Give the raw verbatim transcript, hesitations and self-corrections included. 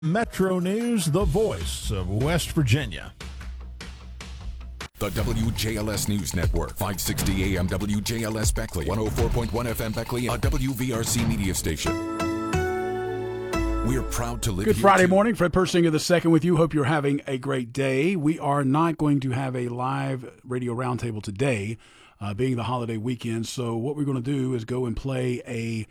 Metro News, the voice of West Virginia. The W J L S News Network, five sixty A M W J L S Beckley, one oh four point one F M Beckley, a W V R C media station. We're proud to live Good here Friday too. morning. Fred Persinger the second with you. Hope you're having a great day. We are not going to have a live radio roundtable today, uh, being the holiday weekend. So what we're going to do is go and play a